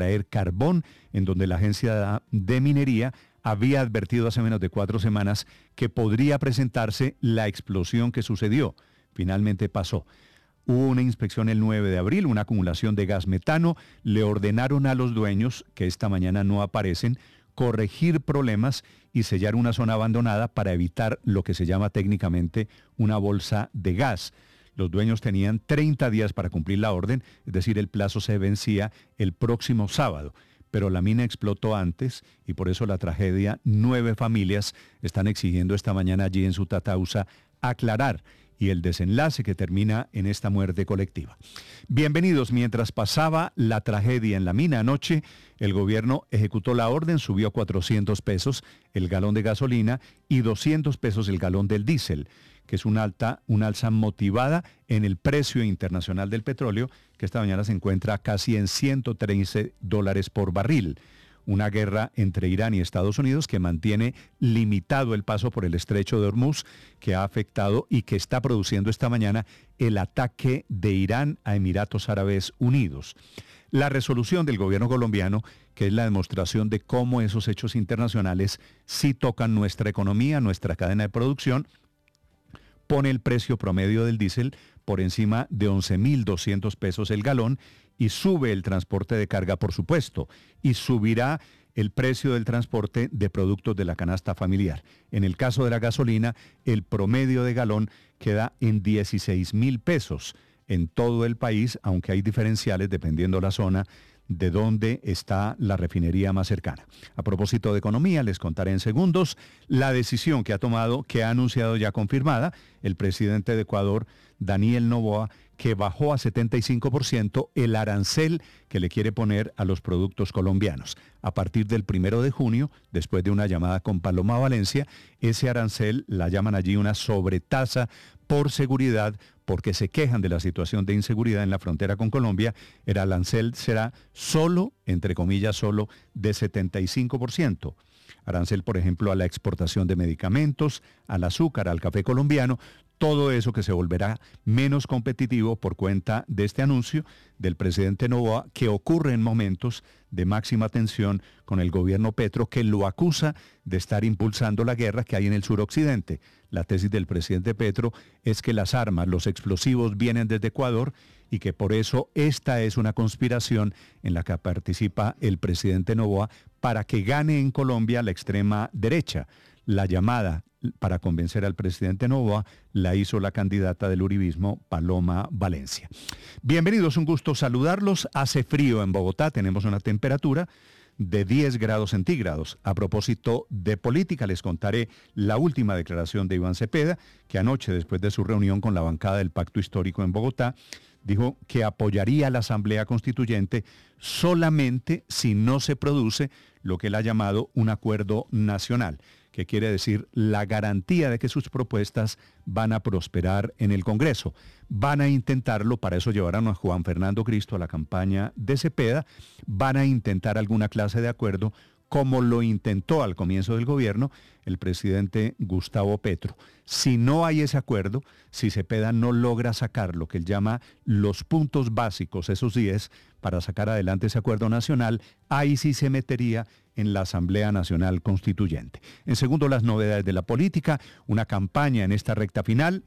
extraer carbón, en donde la Agencia de Minería había advertido hace menos de 4 semanas que podría presentarse la explosión que sucedió. Finalmente pasó. Hubo una inspección el 9 de abril, una acumulación de gas metano. Le ordenaron a los dueños, que esta mañana no aparecen, corregir problemas y sellar una zona abandonada para evitar lo que se llama técnicamente una bolsa de gas. Los dueños tenían 30 días para cumplir la orden, es decir, el plazo se vencía el próximo sábado. Pero la mina explotó antes y por eso la tragedia. 9 familias están exigiendo esta mañana allí en Sutatausa aclarar y el desenlace que termina en esta muerte colectiva. Bienvenidos. Mientras pasaba la tragedia en la mina anoche, el gobierno ejecutó la orden, subió a 400 pesos el galón de gasolina y 200 pesos el galón del diésel, que es una alza motivada en el precio internacional del petróleo, que esta mañana se encuentra casi en $113 por barril. Una guerra entre Irán y Estados Unidos que mantiene limitado el paso por el estrecho de Hormuz, que ha afectado y que está produciendo esta mañana el ataque de Irán a Emiratos Árabes Unidos. La resolución del gobierno colombiano, que es la demostración de cómo esos hechos internacionales sí tocan nuestra economía, nuestra cadena de producción, pone el precio promedio del diésel por encima de 11.200 pesos el galón y sube el transporte de carga, por supuesto, y subirá el precio del transporte de productos de la canasta familiar. En el caso de la gasolina, el promedio de galón queda en 16.000 pesos en todo el país, aunque hay diferenciales dependiendo la zona de dónde está la refinería más cercana. A propósito de economía, les contaré en segundos la decisión que ha anunciado ya confirmada el presidente de Ecuador, Daniel Noboa, que bajó a 75% el arancel que le quiere poner a los productos colombianos. A partir del 1 de junio, después de una llamada con Paloma Valencia, ese arancel la llaman allí una sobretasa por seguridad, porque se quejan de la situación de inseguridad en la frontera con Colombia. El arancel será solo, entre comillas, solo de 75%. Arancel, por ejemplo, a la exportación de medicamentos, al azúcar, al café colombiano, todo eso que se volverá menos competitivo por cuenta de este anuncio del presidente Noboa, que ocurre en momentos de máxima tensión con el gobierno Petro, que lo acusa de estar impulsando la guerra que hay en el suroccidente. La tesis del presidente Petro es que las armas, los explosivos vienen desde Ecuador y que por eso esta es una conspiración en la que participa el presidente Noboa para que gane en Colombia la extrema derecha. La llamada para convencer al presidente Noboa la hizo la candidata del uribismo, Paloma Valencia. Bienvenidos, un gusto saludarlos. Hace frío en Bogotá, tenemos una temperatura de 10 grados centígrados. A propósito de política, les contaré la última declaración de Iván Cepeda, que anoche, después de su reunión con la bancada del Pacto Histórico en Bogotá, dijo que apoyaría a la Asamblea Constituyente solamente si no se produce lo que él ha llamado un acuerdo nacional, que quiere decir la garantía de que sus propuestas van a prosperar en el Congreso. Van a intentarlo, para eso llevarán a Juan Fernando Cristo a la campaña de Cepeda, van a intentar alguna clase de acuerdo, como lo intentó al comienzo del gobierno el presidente Gustavo Petro. Si no hay ese acuerdo, si Cepeda no logra sacar lo que él llama los puntos básicos, esos 10, para sacar adelante ese acuerdo nacional, ahí sí se metería en la Asamblea Nacional Constituyente. En segundo, las novedades de la política, una campaña en esta recta final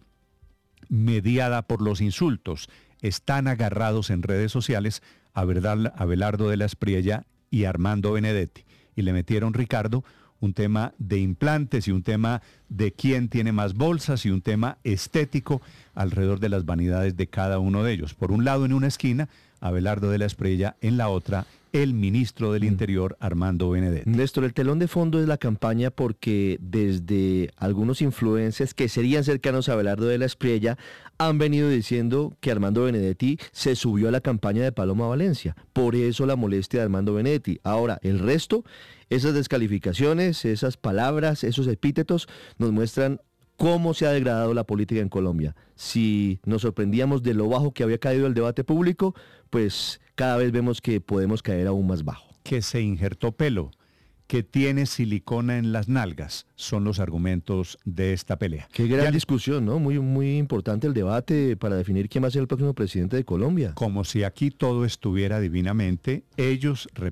mediada por los insultos. Están agarrados en redes sociales a Abelardo de la Espriella y Armando Benedetti. Y le metieron, Ricardo, un tema de implantes y un tema de quién tiene más bolsas y un tema estético alrededor de las vanidades de cada uno de ellos. Por un lado, en una esquina, Abelardo de la Espriella, en la otra, el ministro del Interior, Armando Benedetti. Néstor, el telón de fondo es la campaña porque desde algunos influencers que serían cercanos a Abelardo de la Espriella han venido diciendo que Armando Benedetti se subió a la campaña de Paloma Valencia. Por eso la molestia de Armando Benedetti. Ahora, el resto, esas descalificaciones, esas palabras, esos epítetos nos muestran cómo se ha degradado la política en Colombia. Si nos sorprendíamos de lo bajo que había caído el debate público, pues cada vez vemos que podemos caer aún más bajo. Que se injertó pelo, que tiene silicona en las nalgas. Son los argumentos de esta pelea. Qué gran discusión, ¿no? Muy, muy importante el debate para definir quién va a ser el próximo presidente de Colombia. Como si aquí todo estuviera divinamente, ellos